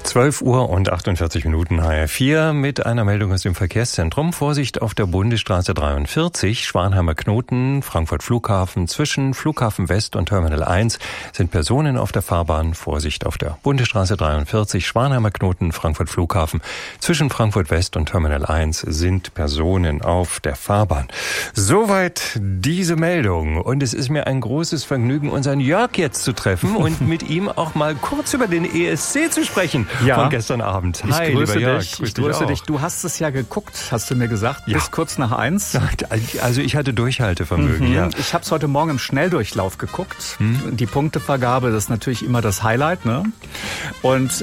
12 Uhr und 48 Minuten HR4 mit einer Meldung aus dem Verkehrszentrum. Vorsicht auf der Bundesstraße 43, Schwanheimer Knoten, Frankfurt Flughafen. Zwischen Flughafen West und Terminal 1 sind Personen auf der Fahrbahn. Vorsicht auf der Bundesstraße 43, Schwanheimer Knoten, Frankfurt Flughafen. Zwischen Frankfurt West und Terminal 1 sind Personen auf der Fahrbahn. Soweit diese Meldung. Und es ist mir ein großes Vergnügen, unseren Jörg jetzt zu treffen und mit ihm auch mal kurz über den ESC zu sprechen. Von gestern Abend. Hi, lieber Jörg. Ich grüße dich. Du hast es ja geguckt, hast du mir gesagt, bis kurz nach 1. Also ich hatte Durchhaltevermögen, ja. Ich habe es heute Morgen im Schnelldurchlauf geguckt. Die Punktevergabe, das ist natürlich immer das Highlight, ne? Und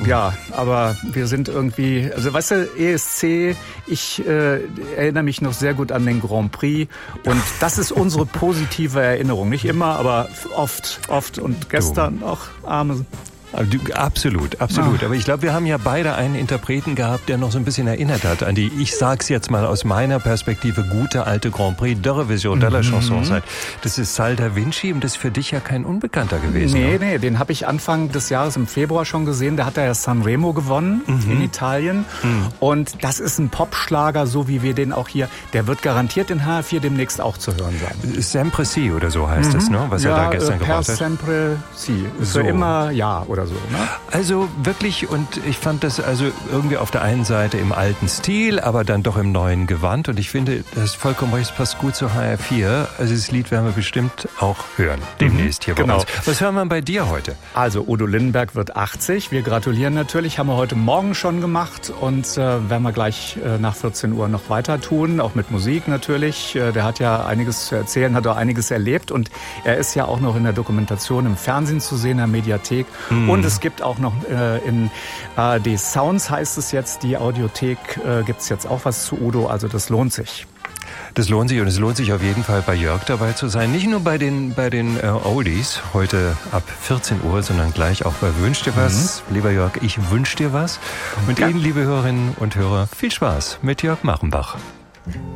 aber wir sind irgendwie, also weißt du, ESC, ich erinnere mich noch sehr gut an den Grand Prix und das ist unsere positive Erinnerung. Nicht immer, aber oft und gestern auch arme... Absolut. Aber ich glaube, wir haben ja beide einen Interpreten gehabt, der noch so ein bisschen erinnert hat an die, ich sag's jetzt mal aus meiner Perspektive, gute alte Grand Prix d'Eurovision de la Chanson. Das ist Sal da Vinci und das ist für dich ja kein Unbekannter gewesen. Nee, den habe ich Anfang des Jahres im Februar schon gesehen. Da hat er ja Sanremo gewonnen in Italien. Und das ist ein Popschlager, so wie wir den auch hier, der wird garantiert in HR4 demnächst auch zu hören sein. Sempre Si oder so heißt es, ne? Was er da gestern gebracht hat. Sempre Si. Für immer ja oder so, ne? Also wirklich, und ich fand das also irgendwie auf der einen Seite im alten Stil, aber dann doch im neuen Gewand. Und ich finde, das ist vollkommen recht, es passt gut zu HR4. Also das Lied werden wir bestimmt auch hören, demnächst hier bei uns. Was hören wir bei dir heute? Also Udo Lindenberg wird 80. Wir gratulieren natürlich, haben wir heute Morgen schon gemacht und werden wir gleich nach 14 Uhr noch weiter tun, auch mit Musik natürlich. Der hat ja einiges zu erzählen, hat auch einiges erlebt und er ist ja auch noch in der Dokumentation im Fernsehen zu sehen, in der Mediathek. Und es gibt auch noch in ARD Sounds, heißt es jetzt, die Audiothek, gibt es jetzt auch was zu Udo, also das lohnt sich. Das lohnt sich und es lohnt sich auf jeden Fall bei Jörg dabei zu sein. Nicht nur bei den Oldies, heute ab 14 Uhr, sondern gleich auch bei Wünsch dir was. Lieber Jörg, ich wünsch dir was. Und Ihnen, liebe Hörerinnen und Hörer, viel Spaß mit Jörg Machenbach.